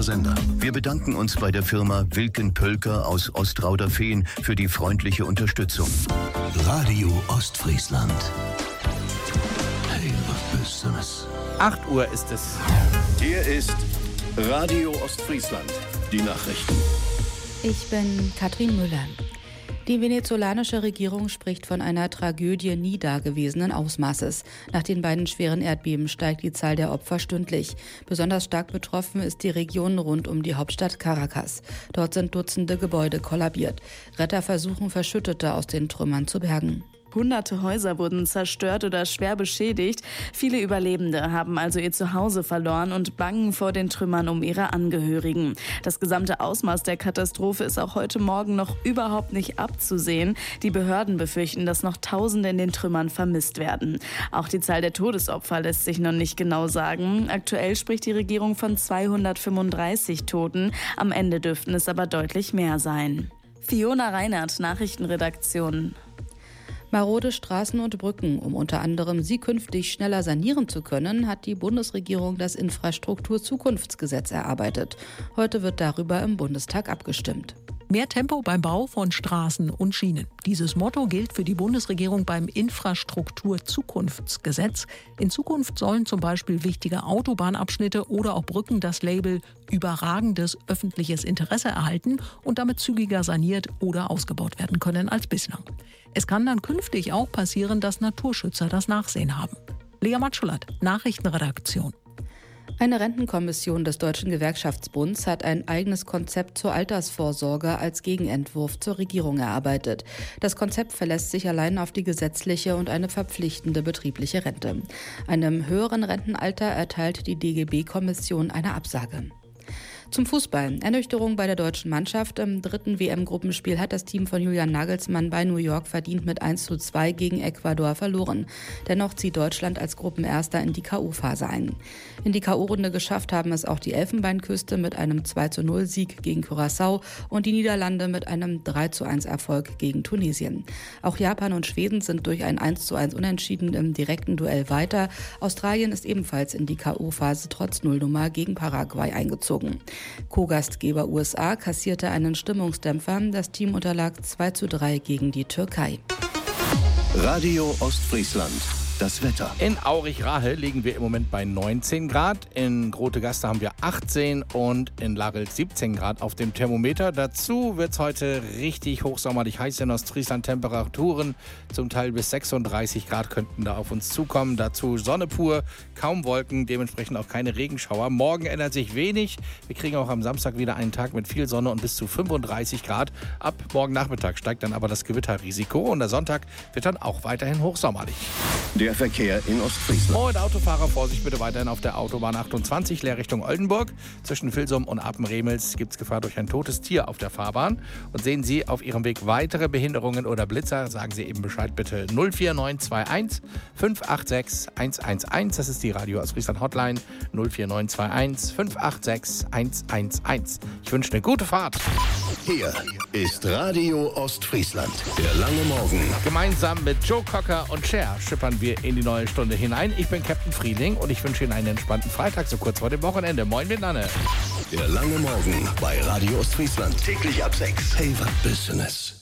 Sender. Wir bedanken uns bei der Firma Wilken Pölker aus Ostrauderfehn für die freundliche Unterstützung. Radio Ostfriesland. Hey, was bist du das? 8 Uhr ist es. Hier ist Radio Ostfriesland. Die Nachrichten. Ich bin Katrin Müller. Die venezolanische Regierung spricht von einer Tragödie nie dagewesenen Ausmaßes. Nach den beiden schweren Erdbeben steigt die Zahl der Opfer stündlich. Besonders stark betroffen ist die Region rund um die Hauptstadt Caracas. Dort sind Dutzende Gebäude kollabiert. Retter versuchen, Verschüttete aus den Trümmern zu bergen. Hunderte Häuser wurden zerstört oder schwer beschädigt. Viele Überlebende haben also ihr Zuhause verloren und bangen vor den Trümmern um ihre Angehörigen. Das gesamte Ausmaß der Katastrophe ist auch heute Morgen noch überhaupt nicht abzusehen. Die Behörden befürchten, dass noch Tausende in den Trümmern vermisst werden. Auch die Zahl der Todesopfer lässt sich noch nicht genau sagen. Aktuell spricht die Regierung von 235 Toten. Am Ende dürften es aber deutlich mehr sein. Fiona Reinhardt, Nachrichtenredaktion. Marode Straßen und Brücken, um unter anderem sie künftig schneller sanieren zu können, hat die Bundesregierung das Infrastrukturzukunftsgesetz erarbeitet. Heute wird darüber im Bundestag abgestimmt. Mehr Tempo beim Bau von Straßen und Schienen. Dieses Motto gilt für die Bundesregierung beim Infrastrukturzukunftsgesetz. In Zukunft sollen zum Beispiel wichtige Autobahnabschnitte oder auch Brücken das Label überragendes öffentliches Interesse erhalten und damit zügiger saniert oder ausgebaut werden können als bislang. Es kann dann künftig auch passieren, dass Naturschützer das Nachsehen haben. Lea Matschulat, Nachrichtenredaktion. Eine Rentenkommission des Deutschen Gewerkschaftsbunds hat ein eigenes Konzept zur Altersvorsorge als Gegenentwurf zur Regierung erarbeitet. Das Konzept verlässt sich allein auf die gesetzliche und eine verpflichtende betriebliche Rente. Einem höheren Rentenalter erteilt die DGB-Kommission eine Absage. Zum Fußball. Ernüchterung bei der deutschen Mannschaft. Im 3. WM-Gruppenspiel hat das Team von Julian Nagelsmann bei New York verdient mit 1:2 gegen Ecuador verloren. Dennoch zieht Deutschland als Gruppenerster in die K.O.-Phase ein. In die K.O.-Runde geschafft haben es auch die Elfenbeinküste mit einem 2:0-Sieg gegen Curaçao und die Niederlande mit einem 3:1-Erfolg gegen Tunesien. Auch Japan und Schweden sind durch ein 1:1 Unentschieden im direkten Duell weiter. Australien ist ebenfalls in die K.O.-Phase trotz Nullnummer gegen Paraguay eingezogen. Co-Gastgeber USA kassierte einen Stimmungsdämpfer. Das Team unterlag 2:3 gegen die Türkei. Radio Ostfriesland. Das Wetter. In Aurich-Rahe liegen wir im Moment bei 19 Grad. In Grotegaste haben wir 18 und in Larelt 17 Grad auf dem Thermometer. Dazu wird es heute richtig hochsommerlich heiß in Ostfriesland. Temperaturen zum Teil bis 36 Grad könnten da auf uns zukommen. Dazu Sonne pur, kaum Wolken, dementsprechend auch keine Regenschauer. Morgen ändert sich wenig. Wir kriegen auch am Samstag wieder einen Tag mit viel Sonne und bis zu 35 Grad. Ab morgen Nachmittag steigt dann aber das Gewitterrisiko und der Sonntag wird dann auch weiterhin hochsommerlich. Der Verkehr in Ostfriesland. Und Autofahrer, Vorsicht bitte weiterhin auf der Autobahn 28, Leerrichtung Oldenburg. Zwischen Vilsum und Apenremels gibt es Gefahr durch ein totes Tier auf der Fahrbahn. Und sehen Sie auf Ihrem Weg weitere Behinderungen oder Blitzer, sagen Sie eben Bescheid bitte 04921 586 111. Das ist die Radio Ostfriesland Hotline 04921 586 111. Ich wünsche eine gute Fahrt. Hier ist Radio Ostfriesland. Der lange Morgen. Gemeinsam mit Joe Cocker und Cher schippern wir in die neue Stunde hinein. Ich bin Captain Frieling und ich wünsche Ihnen einen entspannten Freitag, so kurz vor dem Wochenende. Moin miteinander. Der lange Morgen bei Radio Ostfriesland. Täglich ab 6. Hey, was Business.